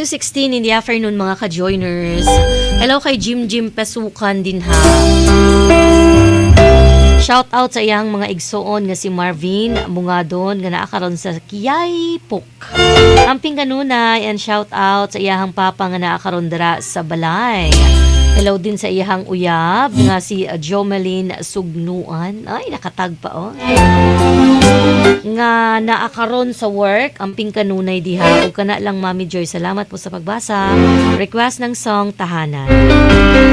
5:16 in the afternoon mga ka-joiners. Hello kay Jim Pesukan din ha. Shout out sa iyang mga igsoon nga si Marvin Mungadon nga naa karon sa Kiyaypok. Amping kanunay and shout out sa iyang papa nga naa karon dira sa Balay. Hello din sa iyang uyab nga si Jomelyn Sugnuan. Ay, nakatag pa oh. Nga naakaron sa work, amping kanunay diha. O kana lang Mami Joy, salamat po sa pagbasa. Request ng song Tahanan.